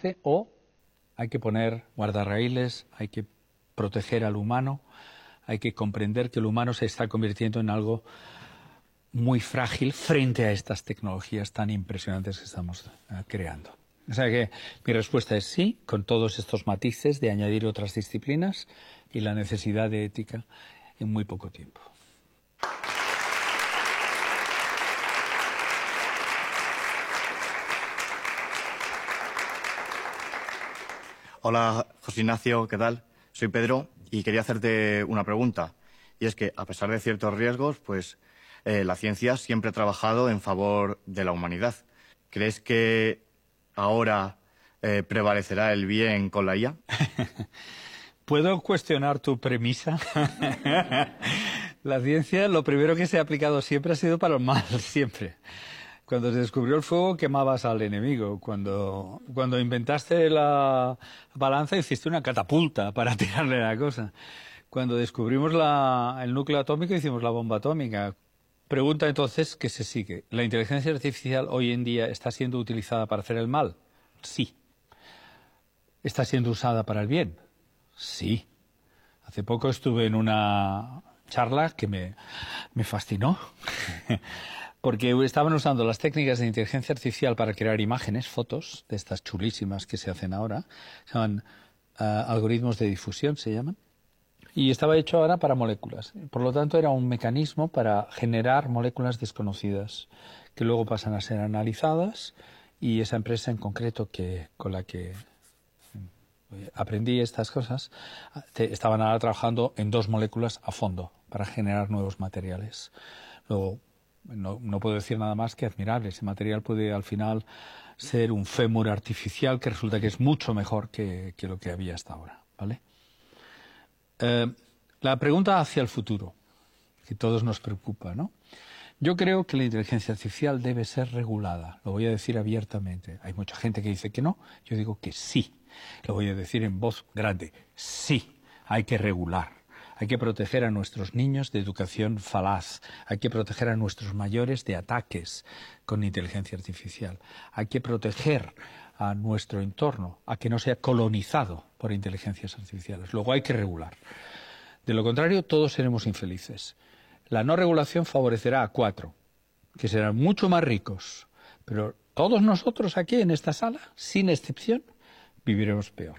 avance o hay que poner guardarraíles, hay que proteger al humano, hay que comprender que el humano se está convirtiendo en algo muy frágil frente a estas tecnologías tan impresionantes que estamos creando. O sea que mi respuesta es sí, con todos estos matices de añadir otras disciplinas y la necesidad de ética en muy poco tiempo. Hola, José Ignacio, ¿qué tal? Soy Pedro y quería hacerte una pregunta. Y es que, a pesar de ciertos riesgos, pues la ciencia siempre ha trabajado en favor de la humanidad. ¿Crees que ahora prevalecerá el bien con la IA? ¿Puedo cuestionar tu premisa? La ciencia, lo primero que se ha aplicado siempre ha sido para el mal, siempre. Cuando se descubrió el fuego, quemabas al enemigo. Cuando inventaste la balanza, hiciste una catapulta para tirarle la cosa. Cuando descubrimos el núcleo atómico, hicimos la bomba atómica. Pregunta entonces, ¿qué se sigue? ¿La inteligencia artificial hoy en día está siendo utilizada para hacer el mal? Sí. ¿Está siendo usada para el bien? Sí. Hace poco estuve en una charla que me fascinó. Porque estaban usando las técnicas de inteligencia artificial para crear imágenes, fotos, de estas chulísimas que se hacen ahora. Se llaman algoritmos de difusión, se llaman. Y estaba hecho ahora para moléculas. Por lo tanto, era un mecanismo para generar moléculas desconocidas, que luego pasan a ser analizadas, y esa empresa en concreto con la que aprendí estas cosas, estaban ahora trabajando en 2 moléculas a fondo para generar nuevos materiales. Luego, no puedo decir nada más que admirable. Ese material puede al final ser un fémur artificial que resulta que es mucho mejor que lo que había hasta ahora, ¿vale? La pregunta hacia el futuro, que a todos nos preocupa, ¿no? Yo creo que la inteligencia artificial debe ser regulada. Lo voy a decir abiertamente. Hay mucha gente que dice que no. Yo digo que sí. Lo voy a decir en voz grande. Sí, hay que regular. Hay que proteger a nuestros niños de educación falaz. Hay que proteger a nuestros mayores de ataques con inteligencia artificial. Hay que proteger a nuestro entorno, a que no sea colonizado por inteligencias artificiales. Luego hay que regular. De lo contrario, todos seremos infelices. La no regulación favorecerá a 4, que serán mucho más ricos. Pero todos nosotros aquí en esta sala, sin excepción, viviremos peor.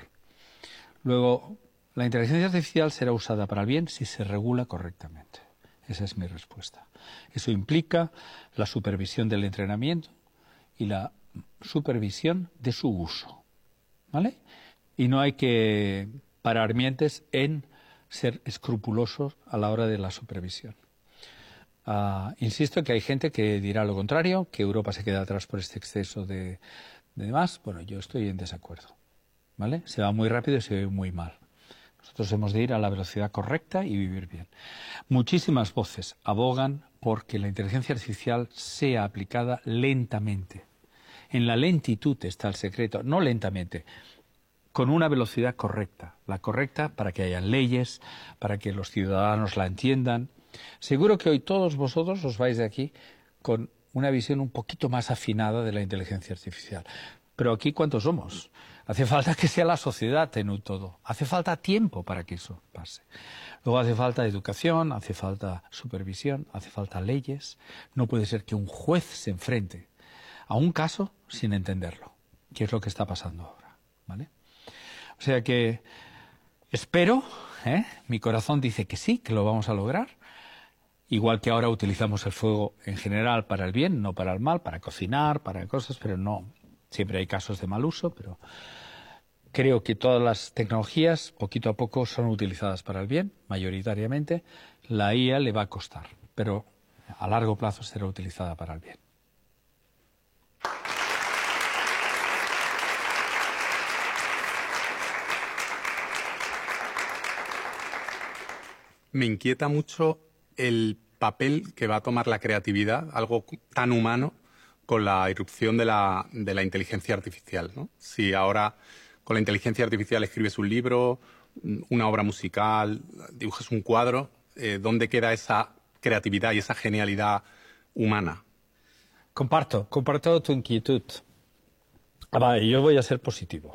Luego, la inteligencia artificial será usada para el bien si se regula correctamente. Esa es mi respuesta. Eso implica la supervisión del entrenamiento y la supervisión de su uso, ¿vale? Y no hay que parar mientes en ser escrupulosos a la hora de la supervisión. Insisto que hay gente que dirá lo contrario, que Europa se queda atrás por este exceso de demás. Bueno, yo estoy en desacuerdo, ¿vale? Se va muy rápido y se ve muy mal. Nosotros hemos de ir a la velocidad correcta y vivir bien. Muchísimas voces abogan por que la inteligencia artificial sea aplicada lentamente. En la lentitud está el secreto, no lentamente, con una velocidad correcta. La correcta para que haya leyes, para que los ciudadanos la entiendan. Seguro que hoy todos vosotros os vais de aquí con una visión un poquito más afinada de la inteligencia artificial. Pero aquí, ¿cuántos somos? Hace falta que sea la sociedad en un todo. Hace falta tiempo para que eso pase. Luego hace falta educación, hace falta supervisión, hace falta leyes. No puede ser que un juez se enfrente a un caso sin entenderlo, que es lo que está pasando ahora, ¿vale? O sea que espero, mi corazón dice que sí, que lo vamos a lograr. Igual que ahora utilizamos el fuego en general para el bien, no para el mal, para cocinar, para cosas, pero no. Siempre hay casos de mal uso, pero creo que todas las tecnologías, poquito a poco, son utilizadas para el bien, mayoritariamente. La IA le va a costar, pero a largo plazo será utilizada para el bien. Me inquieta mucho el papel que va a tomar la creatividad, algo tan humano, con la irrupción de la inteligencia artificial, ¿no? Si ahora con la inteligencia artificial escribes un libro, una obra musical, dibujas un cuadro, ¿dónde queda esa creatividad y esa genialidad humana? Comparto tu inquietud. Yo voy a ser positivo.